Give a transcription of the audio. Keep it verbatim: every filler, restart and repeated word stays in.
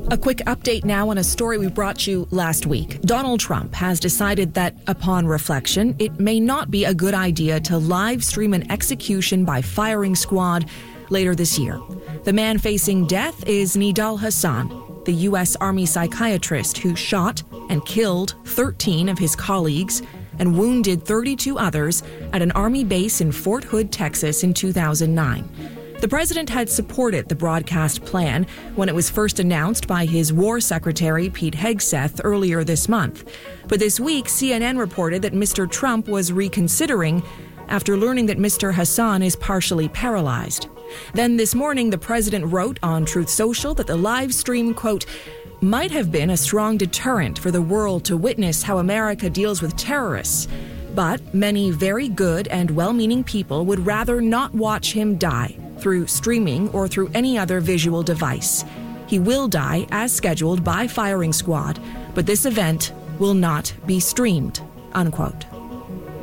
A quick update now on a story we brought you last week. Donald Trump has decided that, upon reflection, it may not be a good idea to live stream an execution by firing squad later this year. The man facing death is Nidal Hasan, the U S Army psychiatrist who shot and killed thirteen of his colleagues and wounded thirty-two others at an Army base in Fort Hood, Texas in two thousand nine. The president had supported the broadcast plan when it was first announced by his war secretary, Pete Hegseth, earlier this month. But this week, C N N reported that Mister Trump was reconsidering after learning that Mister Hasan is partially paralyzed. Then this morning, the president wrote on Truth Social that the live stream, quote, might have been a strong deterrent for the world to witness how America deals with terrorists. But many very good and well-meaning people would rather not watch him die through streaming or through any other visual device. He will die as scheduled by firing squad, but this event will not be streamed, unquote.